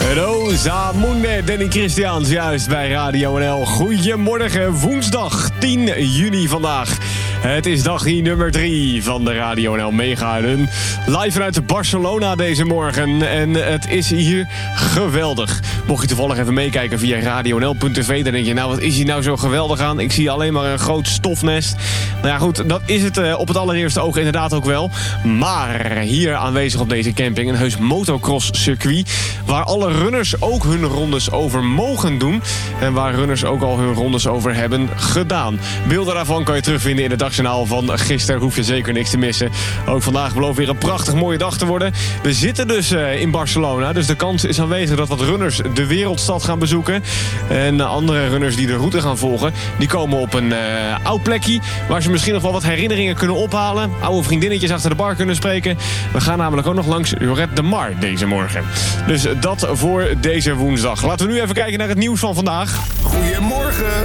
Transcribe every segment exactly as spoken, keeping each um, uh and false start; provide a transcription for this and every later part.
Rosa Munde, Danny Christiaans, juist bij Radio N L. Goedemorgen, woensdag tien juni vandaag. Het is dag nummer drie van de Radio N L Mega-uren. Live vanuit Barcelona deze morgen. En het is hier geweldig. Mocht je toevallig even meekijken via radio n l punt t v... dan denk je, nou, wat is hier nou zo geweldig aan? Ik zie alleen maar een groot stofnest. Nou ja, goed, dat is het uh, op het allereerste oog inderdaad ook wel. Maar hier aanwezig op deze camping een heus motocross-circuit... waar alle runners ook hun rondes over mogen doen. En waar runners ook al hun rondes over hebben gedaan. Beelden daarvan kan je terugvinden in het dagjournaal van gisteren. Hoef je zeker niks te missen. Ook vandaag belooft weer een prachtig mooie dag te worden. We zitten dus uh, in Barcelona. Dus de kans is aanwezig dat wat runners de wereldstad gaan bezoeken. En andere runners die de route gaan volgen, die komen op een uh, oud plekje waar ze misschien nog wel wat herinneringen kunnen ophalen. Oude vriendinnetjes achter de bar kunnen spreken. We gaan namelijk ook nog langs Lloret de Mar deze morgen. Dus dat voor deze woensdag. Laten we nu even kijken naar het nieuws van vandaag. Goedemorgen.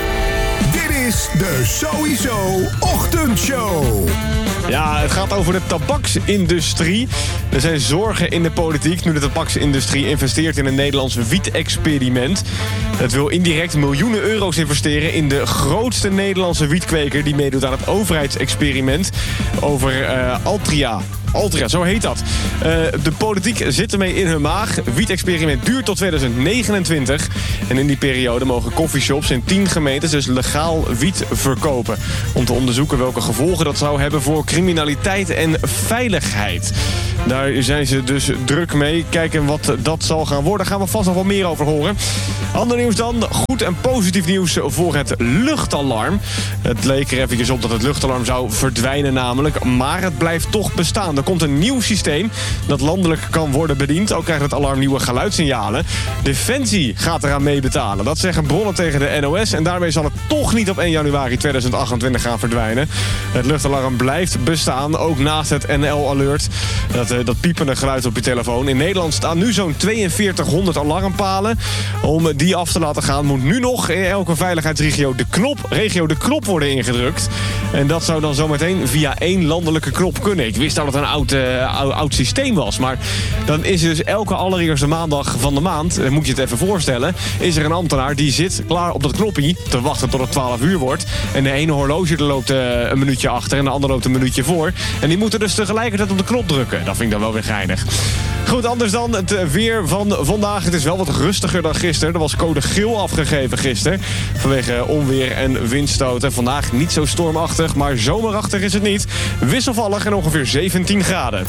Dit is de Sowieso Ochtendshow. Ja, het gaat over de tabaksindustrie. Er zijn zorgen in de politiek nu de tabaksindustrie investeert in een Nederlands wiet-experiment. Het wil indirect miljoenen euro's investeren in de grootste Nederlandse wietkweker die meedoet aan het overheidsexperiment over uh, Altria. Altria, zo heet dat. Uh, de politiek zit ermee in hun maag. Wiet-experiment duurt tot tweeduizend negenentwintig. En in die periode mogen coffeeshops in tien gemeentes dus legaal wiet verkopen. Om te onderzoeken welke gevolgen dat zou hebben voor criminaliteit en veiligheid. Daar zijn ze dus druk mee. Kijken wat dat zal gaan worden. Daar gaan we vast nog wel meer over horen. Ander nieuws dan. Goed en positief nieuws voor het luchtalarm. Het leek er eventjes op dat het luchtalarm zou verdwijnen namelijk. Maar het blijft toch bestaan. Er komt een nieuw systeem dat landelijk kan worden bediend. Ook krijgt het alarm nieuwe geluidssignalen. Defensie gaat eraan mee betalen. Dat zeggen bronnen tegen de N O S. En daarmee zal het toch niet op één januari tweeduizend achtentwintig gaan verdwijnen. Het luchtalarm blijft bestaan. Ook naast het N L-alert. Dat, uh, dat piepende geluid op je telefoon. In Nederland staan nu zo'n tweeënveertighonderd alarmpalen. Om die af te laten gaan moet nu nog in elke veiligheidsregio de knop, regio de knop worden ingedrukt. En dat zou dan zometeen via één landelijke knop kunnen. Ik wist dat het een oud, uh, oud, oud systeem was. Maar dan is er dus elke allereerste maandag van de maand, dan moet je het even voorstellen, is er een ambtenaar die zit klaar op dat knopje te wachten tot het twaalf uur wordt. En de ene horloge er loopt uh, een minuutje achter en de andere loopt een minuutje voor. En die moeten dus tegelijkertijd op de knop drukken. Dat vind ik dan wel weer geinig. Goed, anders dan het weer van vandaag. Het is wel wat rustiger dan gisteren. Er was code geel afgegeven gisteren. Vanwege onweer en windstoten. Vandaag niet zo stormachtig, maar zomerachtig is het niet. Wisselvallig en ongeveer zeventien graden.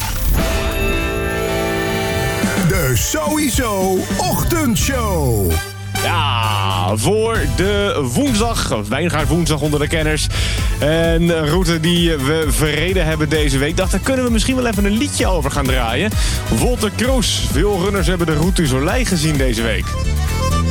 De Sowieso Ochtendshow. Ja, voor de woensdag, Wijngaard woensdag onder de kenners. En een route die we verreden hebben deze week. Dacht, daar kunnen we misschien wel even een liedje over gaan draaien. Wolter Kroes. Veel runners hebben de Route du Soleil gezien deze week.